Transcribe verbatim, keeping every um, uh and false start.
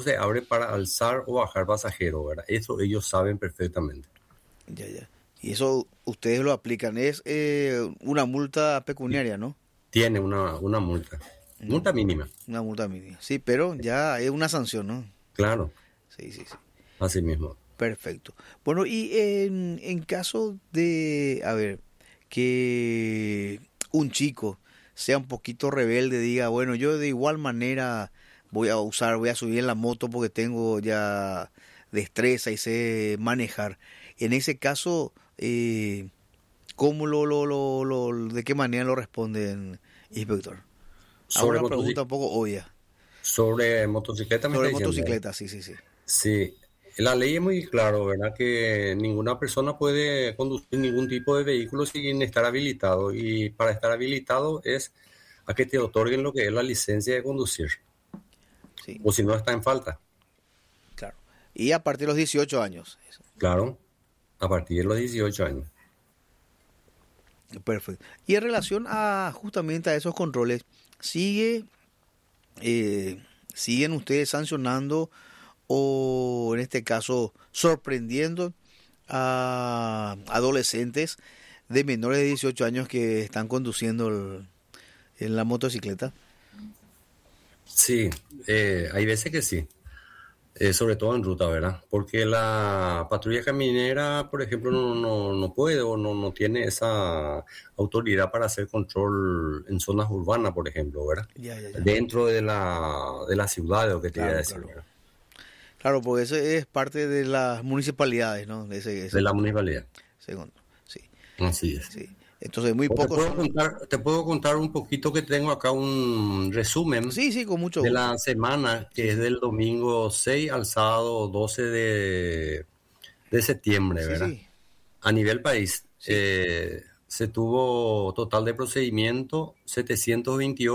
se abre para alzar o bajar pasajeros, ¿verdad? Eso ellos saben perfectamente. Ya, ya. Y eso ustedes lo aplican, es eh, una multa pecuniaria, ¿no? Tiene una, una multa, Una, multa mínima, una multa mínima. Sí, pero ya es una sanción, ¿no? claro, Sí, sí, sí. así mismo. Perfecto. Bueno, y en, en caso de, a ver, que un chico sea un poquito rebelde, diga, bueno, yo de igual manera voy a usar, voy a subir en la moto porque tengo ya destreza y sé manejar. En ese caso, eh, ¿cómo lo, lo, lo, lo- de qué manera lo responden, inspector? Hago Sobre una pregunta motocicleta, un poco obvia. sobre motocicleta me está Sobre diciendo, ¿verdad? motocicleta, sí, sí, sí. Sí, la ley es muy claro, ¿verdad? Que ninguna persona puede conducir ningún tipo de vehículo sin estar habilitado. Y para estar habilitado es a que te otorguen lo que es la licencia de conducir. Sí, O si no está en falta, claro. Y a partir de los dieciocho años. claro, a partir de los dieciocho años. Perfecto. Y en relación a justamente a esos controles, ¿sigue, eh, siguen ustedes sancionando o en este caso sorprendiendo a adolescentes de menores de dieciocho años que están conduciendo el- en la motocicleta? Sí, eh, hay veces que sí. Eh, sobre todo en ruta, ¿verdad? Porque la patrulla caminera, por ejemplo, no, no, no puede o no, no tiene esa autoridad para hacer control en zonas urbanas, por ejemplo, ¿verdad? Ya, ya, ya. Dentro de la, de la ciudad, lo que te iba a Claro, decir, claro. ¿verdad? Claro, porque eso es parte de las municipalidades, ¿no? De ese, ese De la control. municipalidad. Segundo, sí, Así es. sí. Entonces, muy O te pocos puedo son. contar, te puedo contar un poquito que tengo acá un resumen Sí, sí, con mucho de gusto. la semana, Sí, que es sí. del domingo seis al sábado doce de, de septiembre, Sí, ¿verdad? sí, A nivel país, sí. eh, se tuvo total de procedimiento setecientos veintiocho